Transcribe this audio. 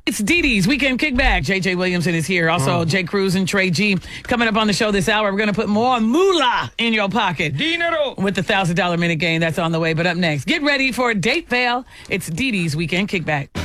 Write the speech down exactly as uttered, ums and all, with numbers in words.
It's Dee Dee's Weekend Kickback. J J Williamson is here. Also, Jay Cruz and Trey G. Coming up on the show this hour, we're going to put more moolah in your pocket. Dinero. With the one thousand dollars minute game that's on the way. But up next, get ready for a date fail. It's Dee Dee's Weekend Kickback.